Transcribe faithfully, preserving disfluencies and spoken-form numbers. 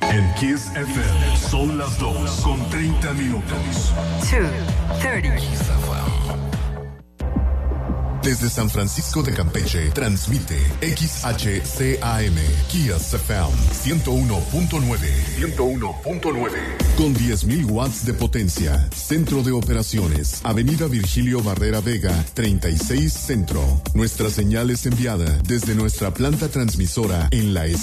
En Kiss F M son las dos con treinta minutos. dos treinta. Desde San Francisco de Campeche, transmite X H C A M, Kiss F M, ciento uno punto nueve. ciento uno punto nueve. Con diez mil watts de potencia. Centro de operaciones. Avenida Virgilio Barrera Vega, treinta y seis Centro. Nuestra señal es enviada desde nuestra planta transmisora en la